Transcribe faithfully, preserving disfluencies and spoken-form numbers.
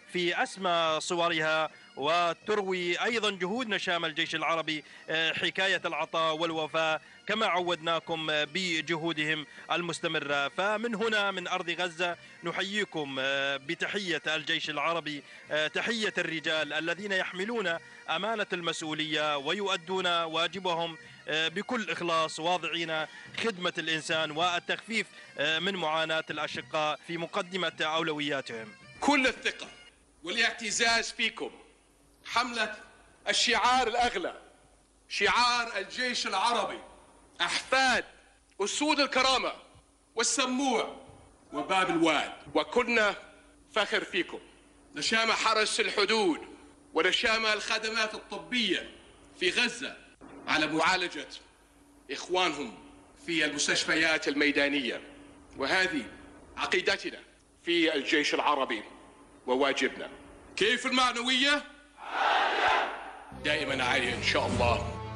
في أسمى صورها، وتروي أيضا جهود نشام الجيش العربي حكاية العطاء والوفاء كما عودناكم بجهودهم المستمرة. فمن هنا من أرض غزة نحييكم بتحية الجيش العربي، تحية الرجال الذين يحملون أمانة المسؤولية ويؤدون واجبهم بكل إخلاص، واضعين خدمة الإنسان والتخفيف من معاناة الأشقاء في مقدمة أولوياتهم. كل الثقة والاعتزاز فيكم. حملة الشعار الأغلى، شعار الجيش العربي، أحفاد أسود الكرامة والسموع وباب الواد، وكنا فخر فيكم. نشام حرس الحدود ونشام الخدمات الطبية في غزة على معالجة إخوانهم في المستشفيات الميدانية، وهذه عقيدتنا في الجيش العربي وواجبنا. كيف المعنوية؟ دائما عالية إن شاء الله.